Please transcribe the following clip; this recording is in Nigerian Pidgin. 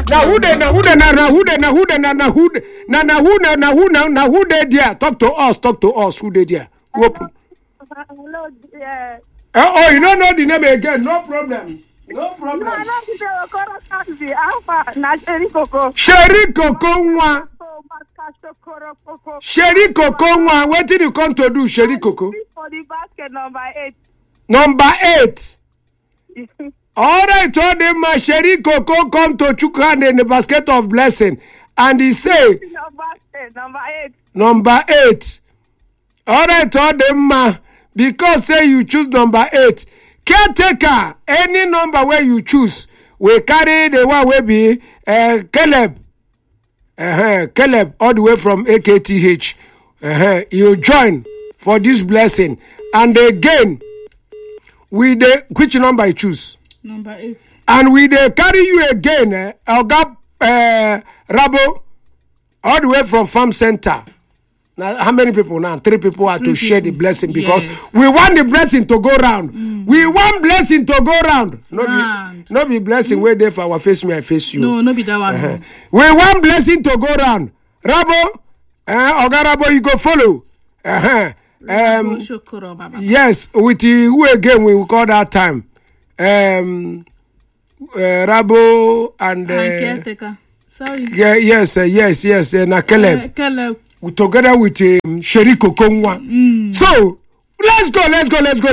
who they there? Talk to us. Who they there? Open. Hello, yeah. Oh, you don't know the name again. No problem. No, Sherry Coco nwa. Sherry Coco nwa. What did you come to do, Sherry Coco? For the basket number 8. Number 8. All right, told him Sherry Coco come to Chukan in the basket of blessing. And he say, number 8. All right, told him because say you choose number 8. Caretaker, any number where you choose, we carry the one will be Caleb. Caleb, all the way from AKTH. You join for this blessing. And again, which number you choose? Number 8. And we they carry you again, Rabo, all the way from Farm Center. Now, how many people now? 3 people are to share the blessing because we want the blessing to go round. We want blessing to go round. No be blessing where they for our face me, I face you. No be that one. We want blessing to go round. Rabo, Oga Rabo, you go follow. Yes, with who again we will call that time. Rabo and caretaker. Sorry. Yes. Na Caleb. Caleb. Together with Sherry Coco. So let's go.